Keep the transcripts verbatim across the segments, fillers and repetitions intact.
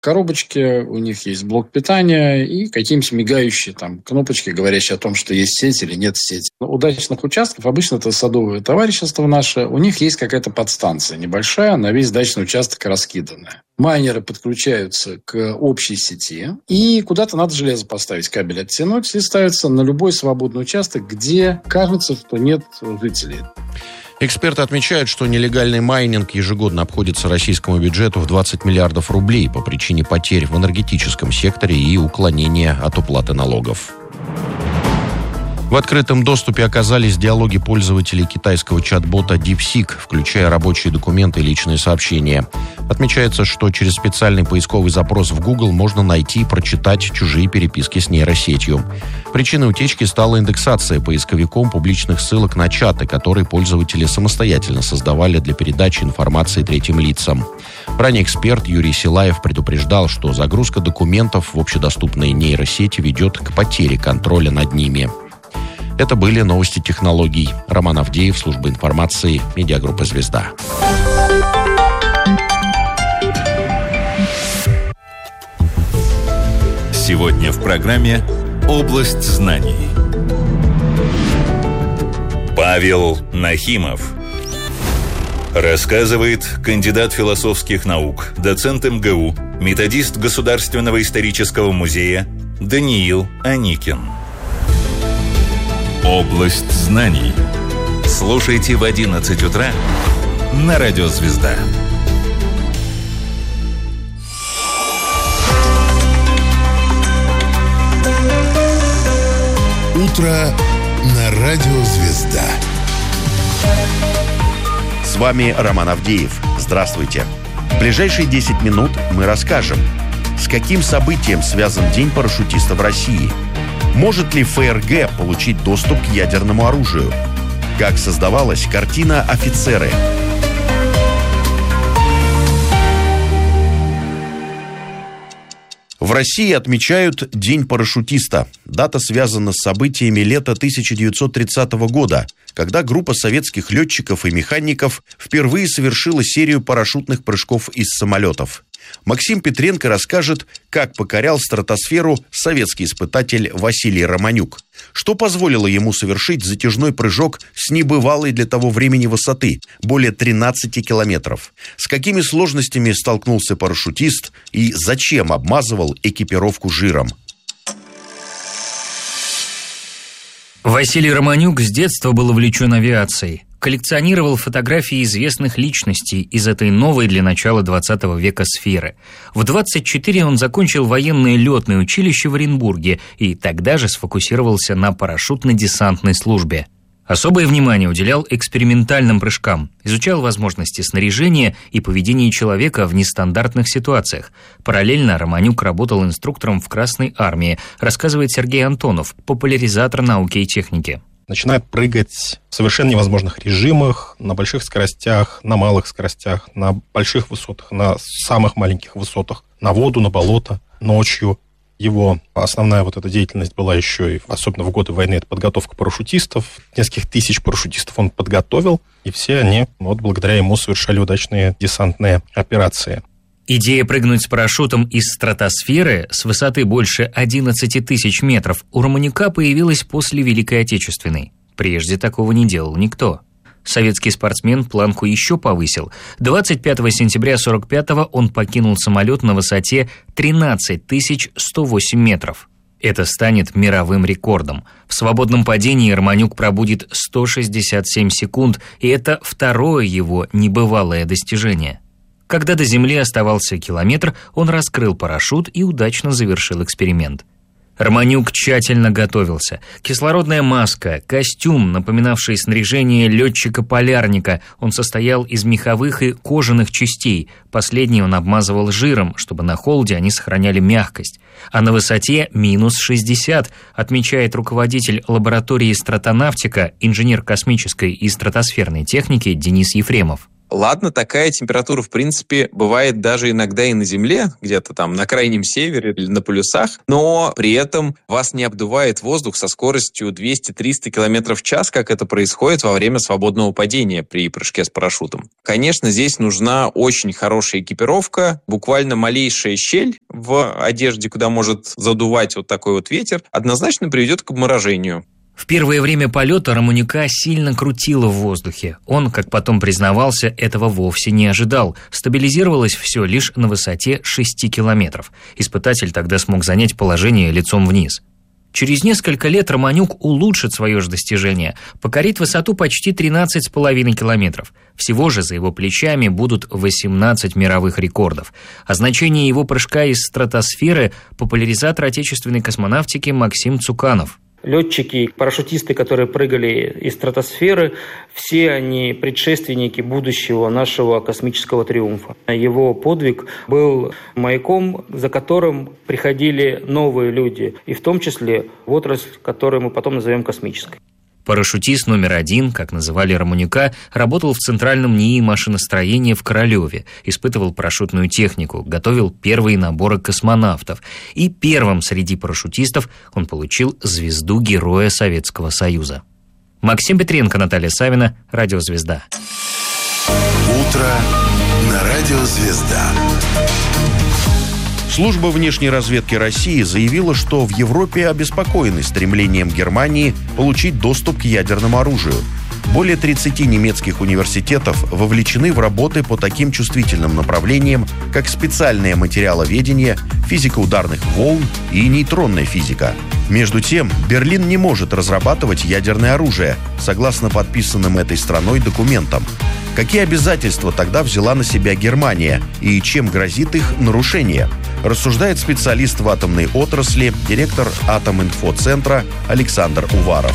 коробочке, у них есть блок питания и какие-нибудь мигающие там кнопочки, говорящие о том, что есть сеть или нет сети. Но удачных участков, обычно это садовое товарищество наше, у них есть какая-то подстанция небольшая, на весь дачный участок раскиданная. Майнеры подключаются к общей сети, и куда-то надо железо поставить, кабель оттянуть, и ставится на любой свободный участок, где кажется, что нет жителей. Эксперты отмечают, что нелегальный майнинг ежегодно обходится российскому бюджету в двадцать миллиардов рублей по причине потерь в энергетическом секторе и уклонения от уплаты налогов. В открытом доступе оказались диалоги пользователей китайского чат-бота DeepSeek, включая рабочие документы и личные сообщения. Отмечается, что через специальный поисковый запрос в Google можно найти и прочитать чужие переписки с нейросетью. Причиной утечки стала индексация поисковиком публичных ссылок на чаты, которые пользователи самостоятельно создавали для передачи информации третьим лицам. Ранее эксперт Юрий Силаев предупреждал, что загрузка документов в общедоступные нейросети ведет к потере контроля над ними. Это были новости технологий. Роман Авдеев, служба информации, медиагруппа «Звезда». Сегодня в программе «Область знаний». Павел Нахимов рассказывает кандидат философских наук, доцент эм гэ у, методист Государственного исторического музея Даниил Аникин. Область знаний. Слушайте в одиннадцать утра на радио «Звезда». Утро на радио «Звезда». С вами Роман Авдеев. Здравствуйте. В ближайшие десять минут мы расскажем, с каким событием связан День парашютиста в России. Может ли эф эр гэ получить доступ к ядерному оружию? Как создавалась картина «Офицеры»? В России отмечают День парашютиста. Дата связана с событиями лета тысяча девятьсот тридцатого года, когда группа советских летчиков и механиков впервые совершила серию парашютных прыжков из самолетов. Максим Петренко расскажет, как покорял стратосферу советский испытатель Василий Романюк. Что позволило ему совершить затяжной прыжок с небывалой для того времени высоты – более тринадцати километров. С какими сложностями столкнулся парашютист и зачем обмазывал экипировку жиром? Василий Романюк с детства был увлечен авиацией. Коллекционировал фотографии известных личностей из этой новой для начала двадцатого века сферы. В двадцать четыре он закончил военное летное училище в Оренбурге и тогда же сфокусировался на парашютно-десантной службе. Особое внимание уделял экспериментальным прыжкам, изучал возможности снаряжения и поведение человека в нестандартных ситуациях. Параллельно Романюк работал инструктором в Красной армии, рассказывает Сергей Антонов, популяризатор науки и техники. Начинает прыгать в совершенно невозможных режимах, на больших скоростях, на малых скоростях, на больших высотах, на самых маленьких высотах, на воду, на болото, ночью. Его основная вот эта деятельность была еще, и особенно в годы войны, это подготовка парашютистов. Нескольких тысяч парашютистов он подготовил, и все они вот благодаря ему совершали удачные десантные операции. Идея прыгнуть с парашютом из стратосферы с высоты больше одиннадцати тысяч метров у Романюка появилась после Великой Отечественной. Прежде такого не делал никто. Советский спортсмен планку еще повысил. двадцать пятого сентября сорок пятого он покинул самолет на высоте тринадцать тысяч сто восемь метров. Это станет мировым рекордом. В свободном падении Романюк пробудет сто шестьдесят семь секунд, и это второе его небывалое достижение. Когда до земли оставался километр, он раскрыл парашют и удачно завершил эксперимент. Романюк тщательно готовился. Кислородная маска, костюм, напоминавший снаряжение летчика-полярника. Он состоял из меховых и кожаных частей. Последние он обмазывал жиром, чтобы на холоде они сохраняли мягкость. А на высоте минус шестьдесят, отмечает руководитель лаборатории стратонавтика, инженер космической и стратосферной техники Денис Ефремов. Ладно, такая температура, в принципе, бывает даже иногда и на Земле, где-то там на крайнем севере или на полюсах, но при этом вас не обдувает воздух со скоростью двести-триста километров в час, как это происходит во время свободного падения при прыжке с парашютом. Конечно, здесь нужна очень хорошая экипировка, буквально малейшая щель в одежде, куда может задувать вот такой вот ветер, однозначно приведет к обморожению. В первое время полета Романюка сильно крутило в воздухе. Он, как потом признавался, этого вовсе не ожидал. Стабилизировалось все лишь на высоте шести километров. Испытатель тогда смог занять положение лицом вниз. Через несколько лет Романюк улучшит свое же достижение, покорит высоту почти тринадцать с половиной километров. Всего же за его плечами будут восемнадцать мировых рекордов. О значении его прыжка из стратосферы популяризатор отечественной космонавтики Максим Цуканов. Летчики, парашютисты, которые прыгали из стратосферы, все они предшественники будущего нашего космического триумфа. Его подвиг был маяком, за которым приходили новые люди, и в том числе в отрасль, которую мы потом назовем космической. Парашютист номер один, как называли Романюка, работал в Центральном НИИ машиностроения в Королеве, испытывал парашютную технику, готовил первые наборы космонавтов. И первым среди парашютистов он получил звезду Героя Советского Союза. Максим Петренко, Наталья Савина, Радио «Звезда». Утро на Радио «Звезда». Служба внешней разведки России заявила, что в Европе обеспокоены стремлением Германии получить доступ к ядерному оружию. Более тридцати немецких университетов вовлечены в работы по таким чувствительным направлениям, как специальное материаловедение, физика ударных волн и нейтронная физика. Между тем, Берлин не может разрабатывать ядерное оружие, согласно подписанным этой страной документам. Какие обязательства тогда взяла на себя Германия и чем грозит их нарушение? Рассуждает специалист в атомной отрасли, директор Атоминфоцентра Александр Уваров.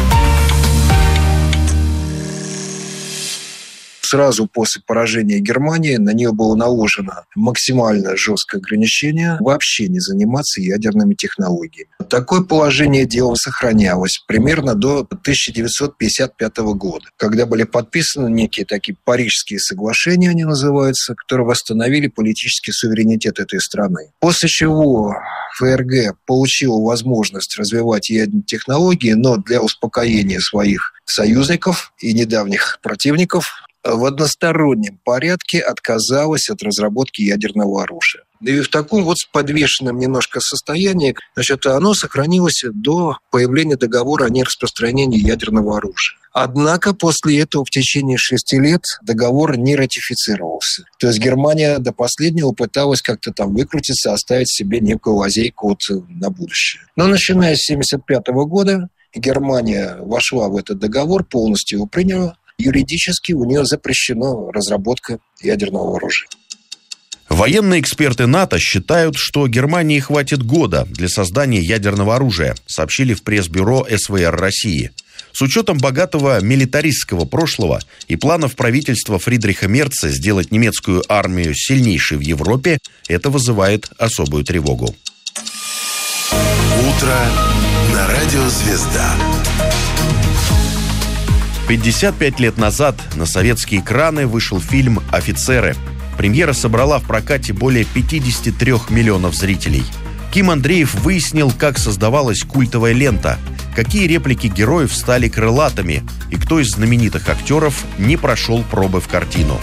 Сразу после поражения Германии на нее было наложено максимально жесткое ограничение вообще не заниматься ядерными технологиями. Такое положение дела сохранялось примерно до тысяча девятьсот пятьдесят пятого года, когда были подписаны некие такие парижские соглашения, они называются, которые восстановили политический суверенитет этой страны. После чего ФРГ получила возможность развивать ядерные технологии, но для успокоения своих союзников и недавних противников в одностороннем порядке отказалась от разработки ядерного оружия. И в таком вот подвешенном немножко состоянии, значит, оно сохранилось до появления договора о нераспространении ядерного оружия. Однако после этого в течение шести лет договор не ратифицировался. То есть Германия до последнего пыталась как-то там выкрутиться, оставить себе некую лазейку вот на будущее. Но начиная с тысяча девятьсот семьдесят пятого года Германия вошла в этот договор, полностью его приняла. Юридически у нее запрещена разработка ядерного оружия. Военные эксперты НАТО считают, что Германии хватит года для создания ядерного оружия, сообщили в пресс-бюро эс вэ эр России. С учетом богатого милитаристского прошлого и планов правительства Фридриха Мерца сделать немецкую армию сильнейшей в Европе, это вызывает особую тревогу. Утро на Радио «Звезда». пятьдесят пять лет назад на советские экраны вышел фильм «Офицеры». Премьера собрала в прокате более пятьдесят три миллионов зрителей. Ким Андреев выяснил, как создавалась культовая лента, какие реплики героев стали крылатыми и кто из знаменитых актеров не прошел пробы в картину.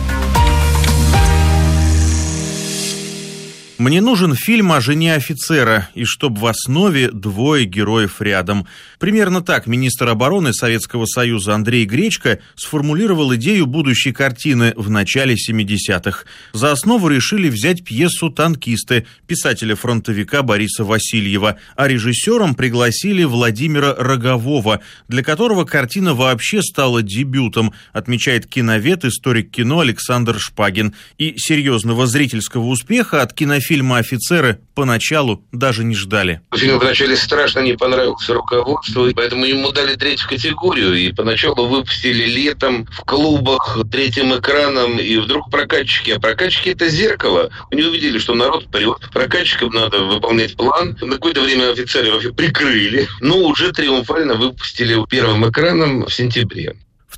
Мне нужен фильм о жене офицера, и чтоб в основе двое героев рядом. Примерно так министр обороны Советского Союза Андрей Гречко сформулировал идею будущей картины в начале семидесятых. За основу решили взять пьесу «Танкисты» писателя-фронтовика Бориса Васильева, а режиссером пригласили Владимира Рогового, для которого картина вообще стала дебютом, отмечает киновед, историк кино Александр Шпагин. И серьезного зрительского успеха от кинофильма Фильма «Офицеры» поначалу даже не ждали. Фильм вначале страшно не понравился руководству, поэтому ему дали третью категорию, и поначалу выпустили летом в клубах третьим экраном, и вдруг прокатчики, а прокатчики — это зеркало. Они увидели, что народ прет, прокатчикам надо выполнять план. На какое-то время «Офицеры» вообще прикрыли, но уже триумфально выпустили первым экраном в сентябре. В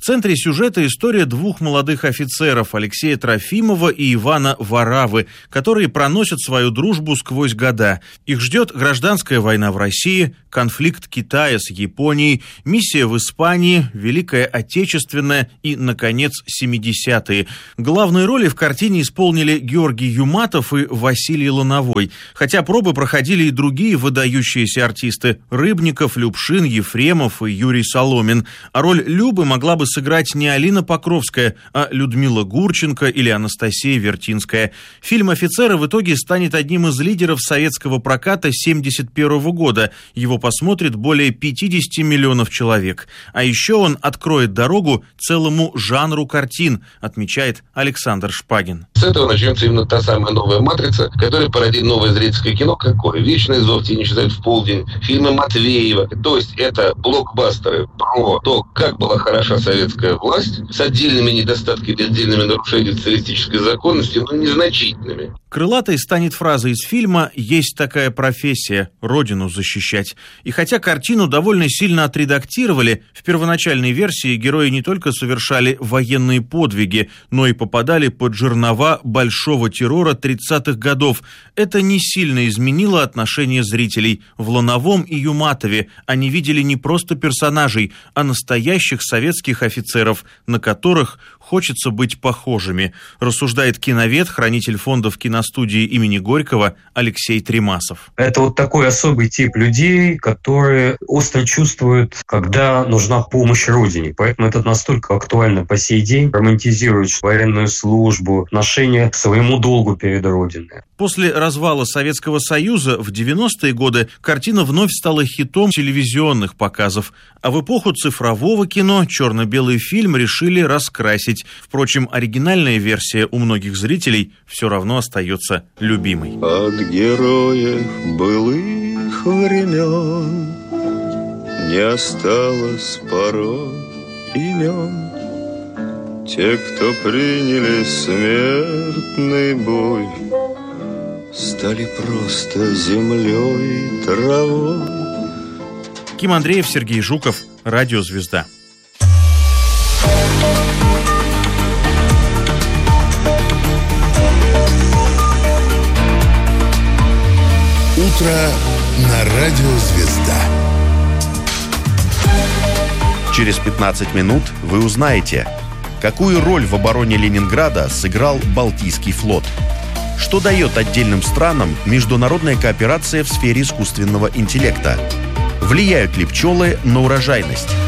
центре сюжета история двух молодых офицеров, Алексея Трофимова и Ивана Варавы, которые проносят свою дружбу сквозь года. Их ждет гражданская война в России, конфликт Китая с Японией, миссия в Испании, Великая Отечественная и, наконец, семидесятые. Главные роли в картине исполнили Георгий Юматов и Василий Лановой, хотя пробы проходили и другие выдающиеся артисты – Рыбников, Любшин, Ефремов и Юрий Соломин. А роль Любы могла бы сыграть не Алина Покровская, а Людмила Гурченко или Анастасия Вертинская. Фильм «Офицеры» в итоге станет одним из лидеров советского проката семьдесят первого года. Его посмотрит более пятьдесят миллионов человек. А еще он откроет дорогу целому жанру картин, отмечает Александр Шпагин. С этого начнется именно та самая новая «Матрица», которая породит новое зрительское кино. Какое? «Вечный зов», «Тени исчезают в полдень», фильмы Матвеева. То есть это блокбастеры про то, как была хороша советская власть, с отдельными недостатками, отдельными нарушениями социалистической законности, но незначительными. Крылатой станет фраза из фильма «Есть такая профессия – родину защищать». И хотя картину довольно сильно отредактировали, в первоначальной версии герои не только совершали военные подвиги, но и попадали под жернова большого террора тридцатых годов. Это не сильно изменило отношение зрителей. В Лановом и Юматове они видели не просто персонажей, а настоящих советских офицеров, на которых хочется быть похожими, рассуждает киновед, хранитель фондов киностудии имени Горького Алексей Тремасов. Это вот такой особый тип людей, которые остро чувствуют, когда нужна помощь Родине. Поэтому это настолько актуально по сей день, романтизирует военную службу, отношение к своему долгу перед Родиной. После развала Советского Союза в девяностые годы картина вновь стала хитом телевизионных показов, а в эпоху цифрового кино черно-белый фильм решили раскрасить. Впрочем, оригинальная версия у многих зрителей все равно остается любимой. От героев былых времен не осталось порой имен. Те, кто приняли смертный бой, стали просто землей и травой. Ким Андреев, Сергей Жуков, Радио «Звезда». Утро на Радио «Звезда». Через пятнадцать минут вы узнаете, какую роль в обороне Ленинграда сыграл Балтийский флот. Что дает отдельным странам международная кооперация в сфере искусственного интеллекта? Влияют ли пчелы на урожайность?